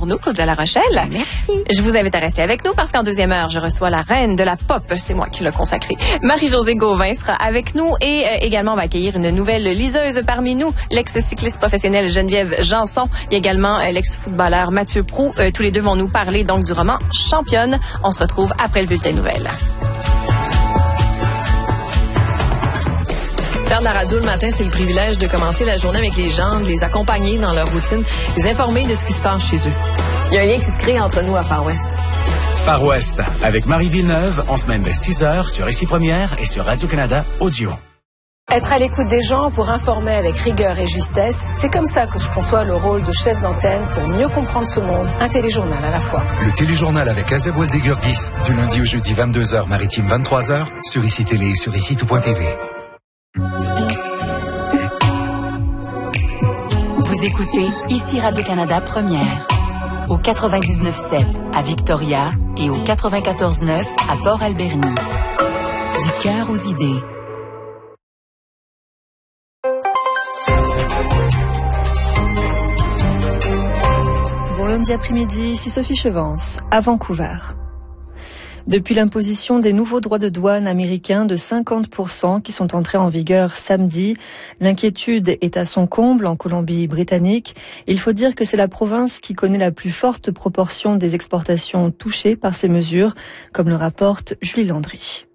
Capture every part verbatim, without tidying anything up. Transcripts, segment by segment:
pour nous, Claudia La Rochelle. Merci. Je vous invite à rester avec nous parce qu'en deuxième heure, je reçois la reine de la pop. C'est moi qui l'ai consacrée. Marie-Josée Gauvin sera avec nous et euh, également on va accueillir une nouvelle liseuse parmi nous, l'ex-cycliste professionnelle Geneviève Janson et également euh, l'ex-footballeur Mathieu Proulx. Euh, tous les deux vont nous parler donc du roman Championne. On se retrouve après le bulletin nouvelles. Faire de la radio le matin, c'est le privilège de commencer la journée avec les gens, de les accompagner dans leur routine, les informer de ce qui se passe chez eux. Il y a un lien qui se crée entre nous à Far West. Far West, avec Marie Villeneuve, en semaine de six heures sur Ici Première et sur Radio-Canada Audio. Être à l'écoute des gens pour informer avec rigueur et justesse, c'est comme ça que je conçois le rôle de chef d'antenne pour mieux comprendre ce monde. Un téléjournal à la fois. Le téléjournal avec Azeb Waldegurgis, du lundi au jeudi vingt-deux heures, maritime vingt-trois heures, sur Ici Télé et sur ici tout point t v. Vous écoutez Ici Radio-Canada Première, au quatre-vingt-dix-neuf sept à Victoria et au quatre-vingt-quatorze neuf à Port-Alberni. Du cœur aux idées. Bon lundi après-midi, ici Sophie Chevance, à Vancouver. Depuis l'imposition des nouveaux droits de douane américains de cinquante pour cent qui sont entrés en vigueur samedi, l'inquiétude est à son comble en Colombie-Britannique. Il faut dire que c'est la province qui connaît la plus forte proportion des exportations touchées par ces mesures, comme le rapporte Julie Landry.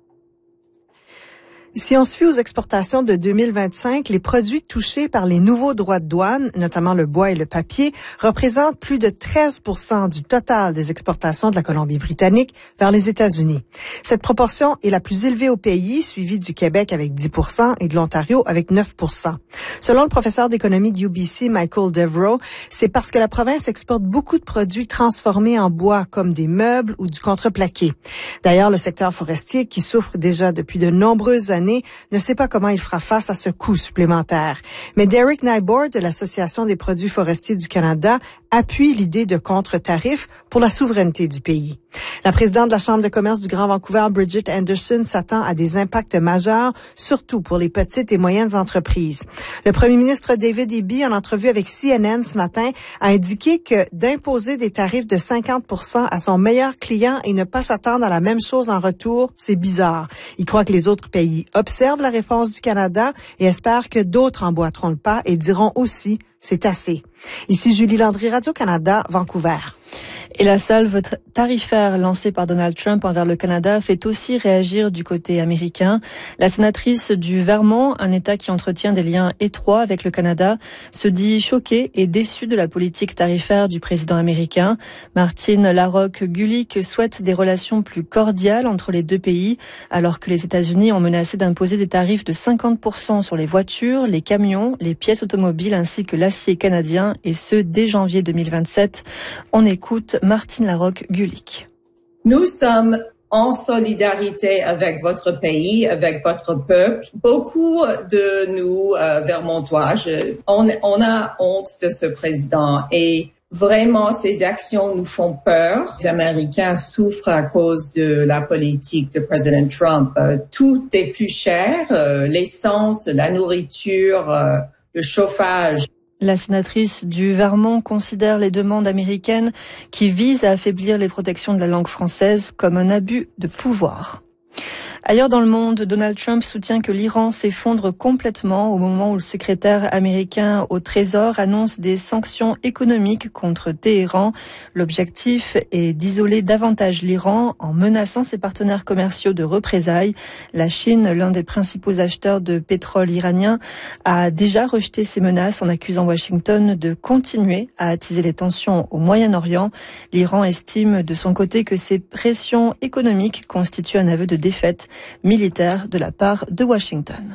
Si on se fie aux exportations de deux mille vingt-cinq, les produits touchés par les nouveaux droits de douane, notamment le bois et le papier, représentent plus de treize pour cent du total des exportations de la Colombie-Britannique vers les États-Unis. Cette proportion est la plus élevée au pays, suivie du Québec avec dix pour cent et de l'Ontario avec neuf pour cent. Selon le professeur d'économie de U B C, Michael Devereaux, c'est parce que la province exporte beaucoup de produits transformés en bois, comme des meubles ou du contreplaqué. D'ailleurs, le secteur forestier, qui souffre déjà depuis de nombreuses années, ne sait pas comment il fera face à ce coût supplémentaire. Mais Derek Nyborg de l'Association des produits forestiers du Canada appuie l'idée de contre-tarifs pour la souveraineté du pays. La présidente de la Chambre de commerce du Grand Vancouver, Bridget Anderson, s'attend à des impacts majeurs, surtout pour les petites et moyennes entreprises. Le premier ministre David Eby, en entrevue avec C N N ce matin, a indiqué que d'imposer des tarifs de cinquante pour cent à son meilleur client et ne pas s'attendre à la même chose en retour, c'est bizarre. Il croit que les autres pays observent la réponse du Canada et espèrent que d'autres emboîteront le pas et diront aussi « c'est assez ». Ici Julie Landry, Radio-Canada, Vancouver. Et la salve tarifaire lancée par Donald Trump envers le Canada fait aussi réagir du côté américain. La sénatrice du Vermont, un État qui entretient des liens étroits avec le Canada, se dit choquée et déçue de la politique tarifaire du président américain. Martine Larocque-Gulick souhaite des relations plus cordiales entre les deux pays, alors que les États-Unis ont menacé d'imposer des tarifs de cinquante pour cent sur les voitures, les camions, les pièces automobiles ainsi que l'acier canadien, et ce dès janvier deux mille vingt-sept. On écoute Martine Larocque-Gulick. Nous sommes en solidarité avec votre pays, avec votre peuple. Beaucoup de nous, euh, Vermontois, je, on, on a honte de ce président et vraiment ces actions nous font peur. Les Américains souffrent à cause de la politique de président Trump. Euh, tout est plus cher, euh, l'essence, la nourriture, euh, le chauffage. La sénatrice du Vermont considère les demandes américaines qui visent à affaiblir les protections de la langue française comme un abus de pouvoir. Ailleurs dans le monde, Donald Trump soutient que l'Iran s'effondre complètement au moment où le secrétaire américain au Trésor annonce des sanctions économiques contre Téhéran. L'objectif est d'isoler davantage l'Iran en menaçant ses partenaires commerciaux de représailles. La Chine, l'un des principaux acheteurs de pétrole iranien, a déjà rejeté ces menaces en accusant Washington de continuer à attiser les tensions au Moyen-Orient. L'Iran estime de son côté que ces pressions économiques constituent un aveu de défaite militaire de la part de Washington.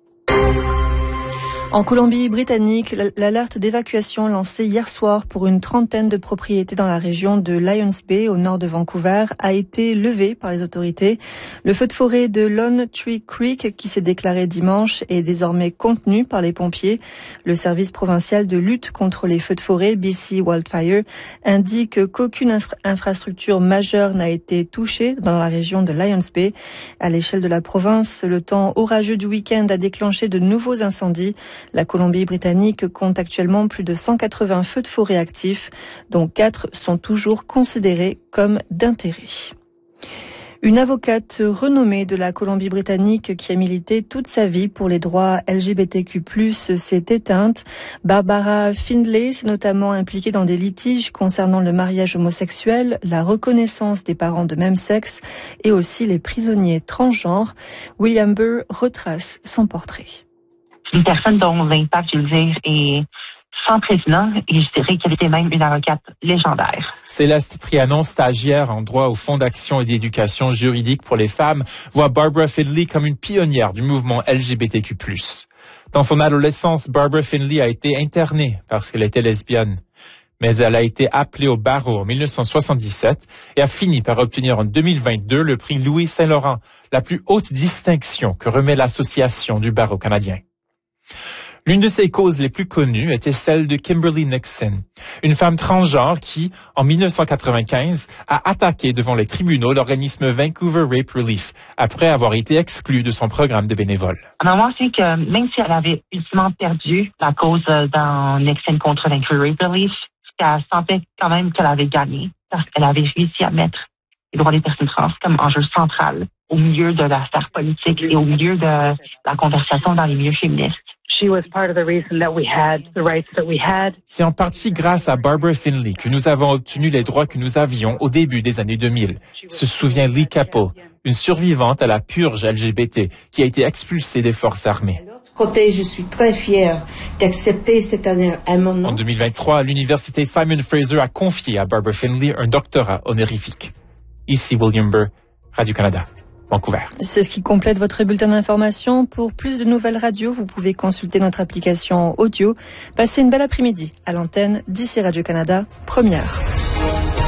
En Colombie-Britannique, l'alerte d'évacuation lancée hier soir pour une trentaine de propriétés dans la région de Lions Bay, au nord de Vancouver, a été levée par les autorités. Le feu de forêt de Lone Tree Creek, qui s'est déclaré dimanche, est désormais contenu par les pompiers. Le service provincial de lutte contre les feux de forêt, B C Wildfire, indique qu'aucune infra- infrastructure majeure n'a été touchée dans la région de Lions Bay. À l'échelle de la province, le temps orageux du week-end a déclenché de nouveaux incendies. La Colombie-Britannique compte actuellement plus de cent quatre-vingts feux de forêt actifs, dont quatre sont toujours considérés comme d'intérêt. Une avocate renommée de la Colombie-Britannique qui a milité toute sa vie pour les droits L G B T Q plus, s'est éteinte. Barbara Findlay s'est notamment impliquée dans des litiges concernant le mariage homosexuel, la reconnaissance des parents de même sexe et aussi les prisonniers transgenres. William Burr retrace son portrait. Une personne dont l'impact, je veux dire, est sans précédent, et je dirais qu'elle était même une avocate légendaire. Céleste Trianon, stagiaire en droit au Fonds d'action et d'éducation juridique pour les femmes, voit Barbara Findlay comme une pionnière du mouvement L G B T Q plus. Dans son adolescence, Barbara Findlay a été internée parce qu'elle était lesbienne. Mais elle a été appelée au barreau en mille neuf cent soixante-dix-sept et a fini par obtenir en deux mille vingt-deux le prix Louis Saint-Laurent, la plus haute distinction que remet l'Association du barreau canadien. L'une de ses causes les plus connues était celle de Kimberly Nixon, une femme transgenre qui, en mille neuf cent quatre-vingt-quinze, a attaqué devant les tribunaux l'organisme Vancouver Rape Relief après avoir été exclue de son programme de bénévoles. Alors moi, c'est que même si elle avait ultimement perdu la cause dans Nixon contre Vancouver Rape Relief, elle sentait quand même qu'elle avait gagné parce qu'elle avait réussi à mettre les droits des personnes trans comme enjeu central au milieu de la sphère politique et au milieu de la conversation dans les milieux féministes. C'est en partie grâce à Barbara Findlay que nous avons obtenu les droits que nous avions au début des années deux mille, se souvient Lee Capo, une survivante à la purge L G B T qui a été expulsée des forces armées. De l'autre côté, je suis très fière d'accepter cette année à mon nom. En deux mille vingt-trois, l'université Simon Fraser a confié à Barbara Findlay un doctorat honorifique. Ici William Burr, Radio-Canada. Vancouver. C'est ce qui complète votre bulletin d'information. Pour plus de nouvelles radios, vous pouvez consulter notre application audio. Passez une belle après-midi à l'antenne d'ici Radio-Canada, première.